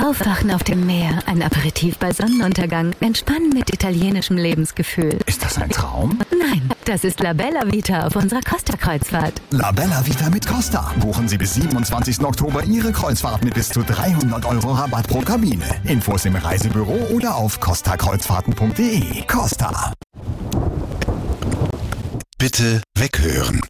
Aufwachen auf dem Meer, ein Aperitif bei Sonnenuntergang, Entspannen mit italienischem Lebensgefühl. Ist das ein Traum? Nein, das ist La Bella Vita auf unserer Costa-Kreuzfahrt. La Bella Vita mit Costa. Buchen Sie bis 27. Oktober Ihre Kreuzfahrt mit bis zu 300 € Rabatt pro Kabine. Infos im Reisebüro oder auf costakreuzfahrten.de. Costa. Bitte weghören.